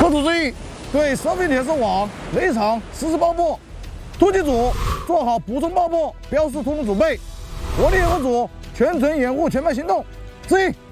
特殊注意，对设备电视网内场实施爆破，突击组做好补充爆破，标示突入组备。我的掩护组全程掩护前排行动。注意。